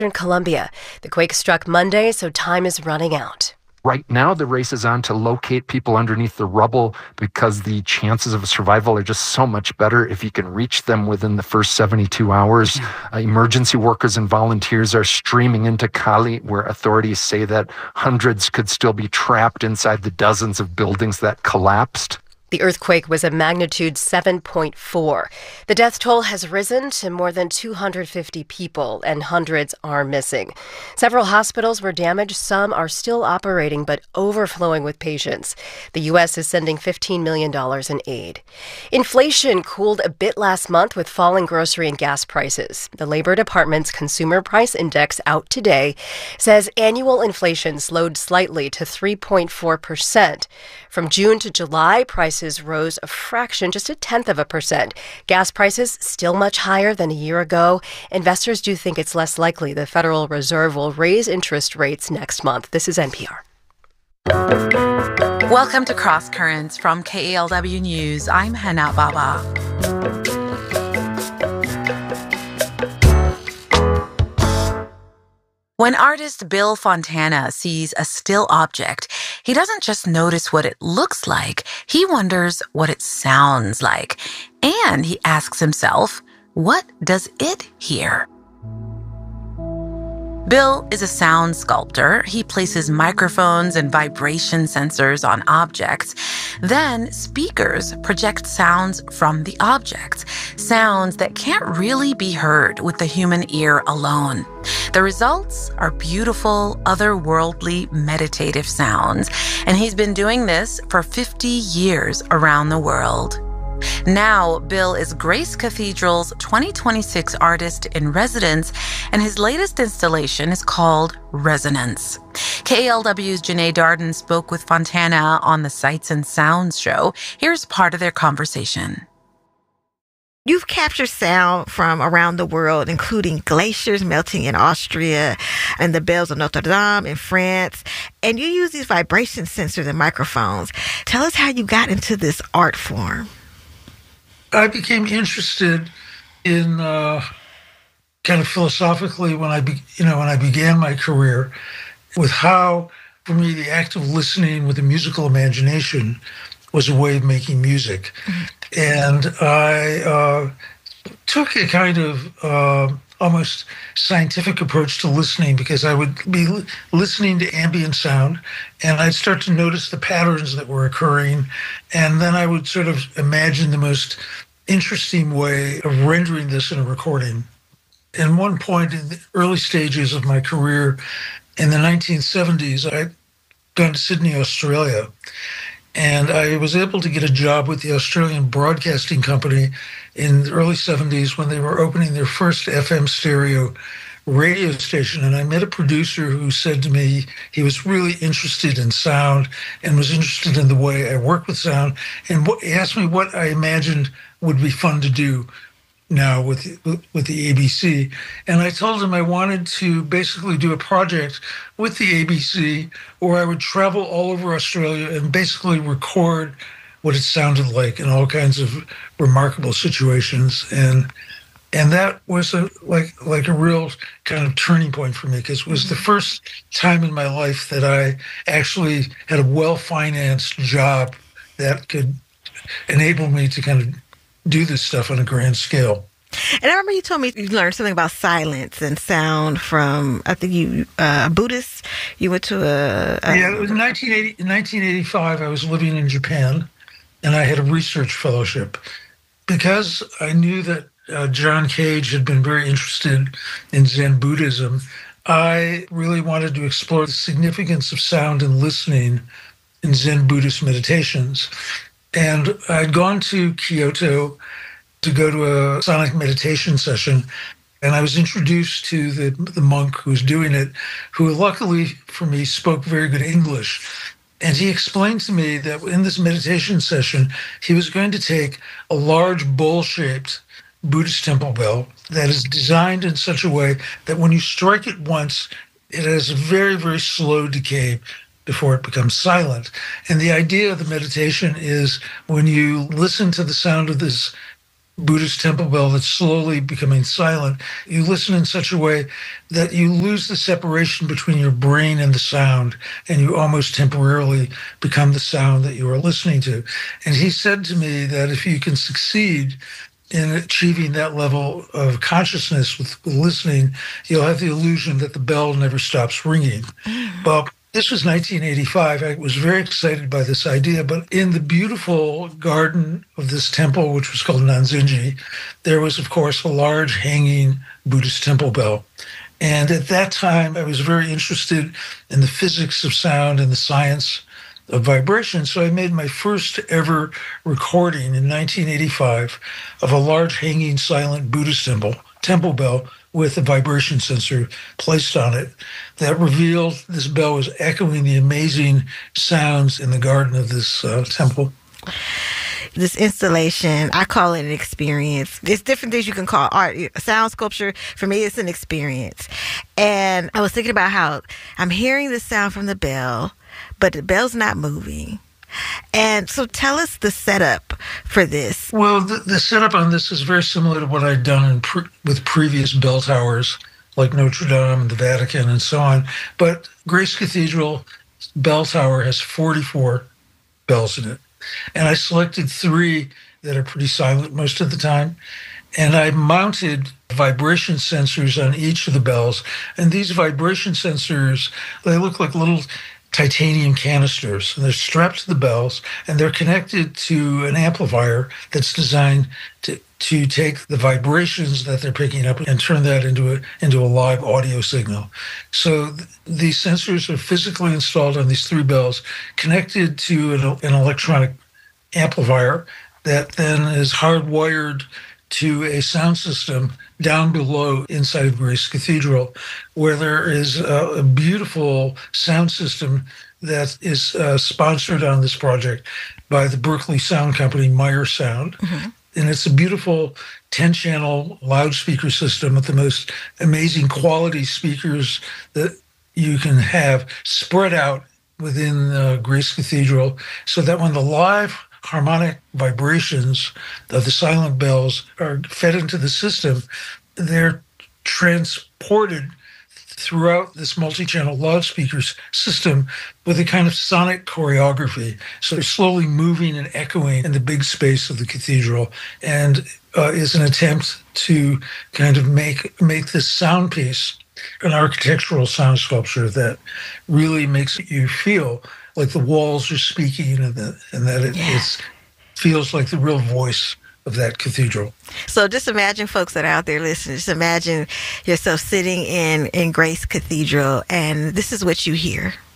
Colombia. The quake struck Monday, so time is running out. Right now, the race is on to locate people underneath the rubble because the chances of survival are just so much better if you can reach them within the first 72 hours. Emergency workers and volunteers are streaming into Cali, where authorities say that hundreds could still be trapped inside the dozens of buildings that collapsed. The earthquake was a magnitude 7.4. The death toll has risen to more than 250 people, and hundreds are missing. Several hospitals were damaged. Some are still operating but overflowing with patients. The U.S. is sending $15 million in aid. Inflation cooled a bit last month with falling grocery and gas prices. The Labor Department's Consumer Price Index out today says annual inflation slowed slightly to 3.4%. From June to July, prices rose a fraction, just 0.1%. Gas prices still much higher than a year ago. Investors do think it's less likely the Federal Reserve will raise interest rates next month. This is NPR. Welcome to Cross Currents from KALW News. I'm Hana Baba. When artist Bill Fontana sees a still object, he doesn't just notice what it looks like, he wonders what it sounds like. And he asks himself, what does it hear? Bill is a sound sculptor. He places microphones and vibration sensors on objects. Then speakers project sounds from the objects, sounds that can't really be heard with the human ear alone. The results are beautiful, otherworldly, meditative sounds, and he's been doing this for 50 years around the world. Now, Bill is Grace Cathedral's 2026 Artist in Residence, and his latest installation is called Resonance. KALW's Janae Darden spoke with Fontana on the Sights and Sounds show. Here's part of their conversation. You've captured sound from around the world, including glaciers melting in Austria and the bells of Notre Dame in France. And you use these vibration sensors and microphones. Tell us how you got into this art form. I became interested in kind of philosophically when I began my career with how, for me, the act of listening with a musical imagination was a way of making music. And I took a kind of almost scientific approach to listening because I would be listening to ambient sound and I'd start to notice the patterns that were occurring. And then I would sort of imagine the most interesting way of rendering this in a recording. At one point in the early stages of my career in the 1970s, I'd gone to Sydney, Australia, and I was able to get a job with the Australian Broadcasting Company in the early 70s when they were opening their first FM stereo radio station. And I met a producer who said to me he was really interested in sound and was interested in the way I work with sound. And he asked me what I imagined would be fun to do now with the ABC. And I told him I wanted to basically do a project with the ABC where I would travel all over Australia and basically record what it sounded like in all kinds of remarkable situations. And that was like a real kind of turning point for me because it was the first time in my life that I actually had a well-financed job that could enable me to kind of do this stuff on a grand scale. And I remember you told me you learned something about silence and sound from, I think you, Buddhist. You went to Yeah, it was in 1985. I was living in Japan, and I had a research fellowship. Because I knew that John Cage had been very interested in Zen Buddhism, I really wanted to explore the significance of sound and listening in Zen Buddhist meditations. And I'd gone to Kyoto to go to a sonic meditation session, and I was introduced to the monk who was doing it, who luckily for me spoke very good English. And he explained to me that in this meditation session, he was going to take a large bowl-shaped Buddhist temple bell that is designed in such a way that when you strike it once, it has a very, very slow decay before it becomes silent. And the idea of the meditation is when you listen to the sound of this Buddhist temple bell that's slowly becoming silent. You listen in such a way that you lose the separation between your brain and the sound, and you almost temporarily become the sound that you are listening to. And he said to me that if you can succeed in achieving that level of consciousness with listening, you'll have the illusion that the bell never stops ringing. Well, this was 1985. I was very excited by this idea, but in the beautiful garden of this temple, which was called Nanzenji, there was, of course, a large hanging Buddhist temple bell. And at that time, I was very interested in the physics of sound and the science of vibration. So I made my first ever recording in 1985 of a large hanging silent Buddhist temple bell with a vibration sensor placed on it that revealed this bell was echoing the amazing sounds in the garden of this temple. This installation, I call it an experience. There's different things you can call art. Sound sculpture, for me, it's an experience. And I was thinking about how I'm hearing the sound from the bell, but the bell's not moving. And so tell us the setup for this. Well, the setup on this is very similar to what I'd done with previous bell towers, like Notre Dame and the Vatican and so on. But Grace Cathedral bell tower has 44 bells in it. And I selected 3 that are pretty silent most of the time. And I mounted vibration sensors on each of the bells. And these vibration sensors, they look like little titanium canisters, and they're strapped to the bells, and they're connected to an amplifier that's designed to take the vibrations that they're picking up and turn that into a live audio signal. So these sensors are physically installed on these 3 bells, connected to an electronic amplifier that then is hardwired to a sound system down below inside of Grace Cathedral, where there is a beautiful sound system that is sponsored on this project by the Berkeley sound company, Meyer Sound. Mm-hmm. And it's a beautiful 10-channel loudspeaker system with the most amazing quality speakers that you can have spread out within Grace Cathedral, so that when the live harmonic vibrations of the silent bells are fed into the system, they're transported throughout this multi-channel loudspeakers system with a kind of sonic choreography. So they're slowly moving and echoing in the big space of the cathedral, and is an attempt to kind of make this sound piece an architectural sound sculpture that really makes you feel like the walls are speaking, and that it feels like the real voice of that cathedral. So just imagine, folks that are out there listening, just imagine yourself sitting in Grace Cathedral, and this is what you hear.